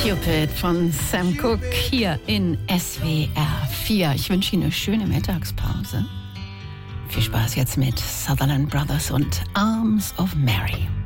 Cupid von Sam Cooke hier in SWR 4. Ich wünsche Ihnen eine schöne Mittagspause. Viel Spaß jetzt mit Sutherland Brothers und Arms of Mary.